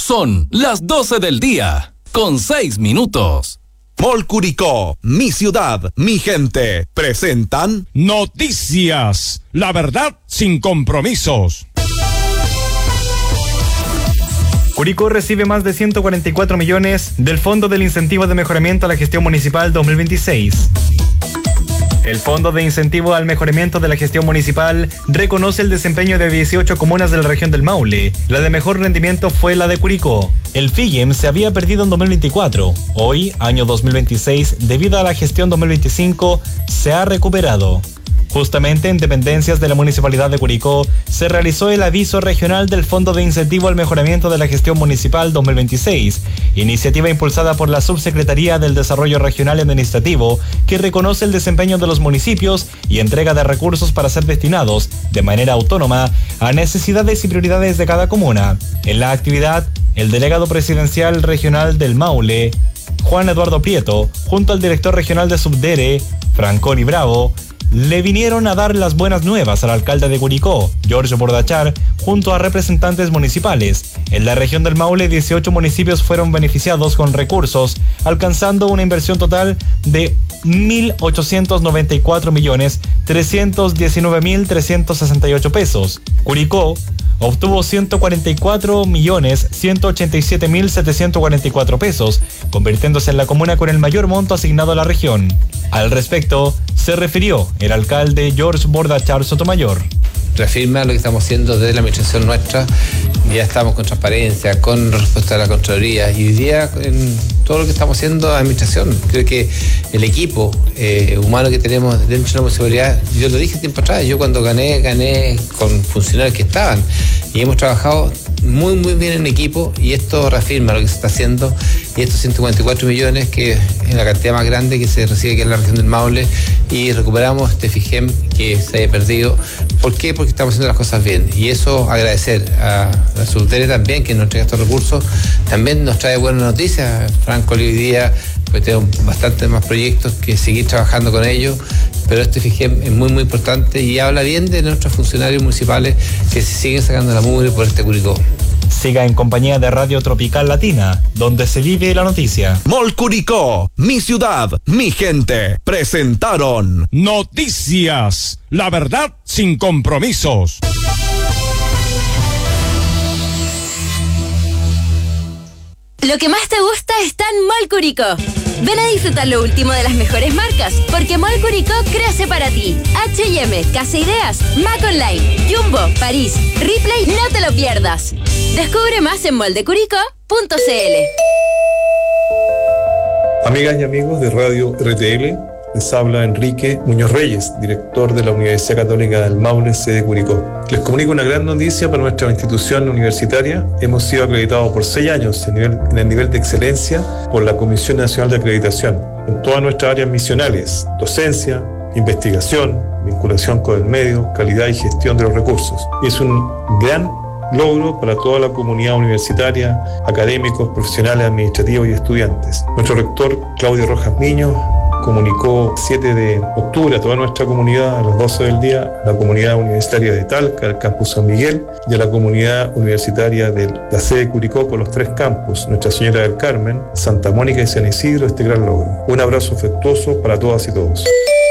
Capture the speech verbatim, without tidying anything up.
Son las doce del día, con seis minutos. Mall Curicó, mi ciudad, mi gente, presentan Noticias, la verdad sin compromisos. Curicó recibe más de ciento cuarenta y cuatro millones del Fondo del Incentivo de Mejoramiento a la Gestión Municipal dos mil veintiséis. El Fondo de Incentivo al Mejoramiento de la Gestión Municipal reconoce el desempeño de dieciocho comunas de la región del Maule. La de mejor rendimiento fue la de Curicó. El FIGEM se había perdido en dos mil veinticuatro. Hoy, año dos mil veintiséis, debido a la gestión dos mil veinticinco, se ha recuperado. Justamente en dependencias de la Municipalidad de Curicó se realizó el aviso regional del Fondo de Incentivo al Mejoramiento de la Gestión Municipal dos mil veintiséis, iniciativa impulsada por la Subsecretaría del Desarrollo Regional y Administrativo, que reconoce el desempeño de los municipios y entrega de recursos para ser destinados, de manera autónoma, a necesidades y prioridades de cada comuna. En la actividad, el delegado presidencial regional del Maule, Juan Eduardo Prieto, junto al director regional de Subdere, Franconi Bravo, le vinieron a dar las buenas nuevas al alcalde de Curicó, George Bordachar, junto a representantes municipales. En la región del Maule, dieciocho municipios fueron beneficiados con recursos, alcanzando una inversión total de mil ochocientos noventa y cuatro millones trescientos diecinueve mil trescientos sesenta y ocho pesos. Curicó obtuvo ciento cuarenta y cuatro millones ciento ochenta y siete mil setecientos cuarenta y cuatro pesos, convirtiéndose en la comuna con el mayor monto asignado a la región. Al respecto, se refirió el alcalde George Bordachar Sotomayor. Reafirma lo que estamos haciendo desde la administración nuestra. Ya estamos con transparencia, con respuesta a la Contraloría, y hoy día en todo lo que estamos haciendo a administración. Creo que el equipo eh, humano que tenemos dentro de la municipalidad, yo lo dije tiempo atrás, yo cuando gané, gané con funcionarios que estaban, y hemos trabajado muy muy bien en equipo, y esto reafirma lo que se está haciendo, y estos ciento cuarenta y cuatro millones, que es la cantidad más grande que se recibe aquí en la región del Maule, y recuperamos este FIGEM que se había perdido. ¿Por qué? Porque estamos haciendo las cosas bien, y eso agradecer a la Subdere también, que nos entrega estos recursos. También nos trae buenas noticias. Franco hoy día, pues tengo bastantes más proyectos que seguir trabajando con ellos, pero este FIGEM es muy muy importante y habla bien de nuestros funcionarios municipales que se siguen sacando la mugre por este Curicó. Siga en compañía de Radio Tropical Latina, donde se vive la noticia. Mall Curicó, mi ciudad, mi gente, presentaron Noticias, la verdad sin compromisos. Lo que más te gusta está en Mall Curicó. Ven a disfrutar lo último de las mejores marcas, porque Mall Curicó crece para ti. H y M, Casa Ideas, Mac Online, Jumbo, París, Ripley, no te lo pierdas. Descubre más en moldecuricó punto c l. Amigas y amigos de Radio R T L, les habla Enrique Muñoz Reyes, director de la Universidad Católica del Maule, sede Curicó. Les comunico una gran noticia para nuestra institución universitaria. Hemos sido acreditados por seis años en, nivel, en el nivel de excelencia por la Comisión Nacional de Acreditación en todas nuestras áreas misionales: docencia, investigación, vinculación con el medio, calidad y gestión de los recursos. Es un gran logro para toda la comunidad universitaria, académicos, profesionales, administrativos y estudiantes. Nuestro rector, Claudio Rojas Miño, comunicó siete de octubre a toda nuestra comunidad a las doce del día, a la comunidad universitaria de Talca, al campus San Miguel, y a la comunidad universitaria de la sede Curicó con los tres campus, Nuestra Señora del Carmen, Santa Mónica y San Isidro, este gran logro. Un abrazo afectuoso para todas y todos.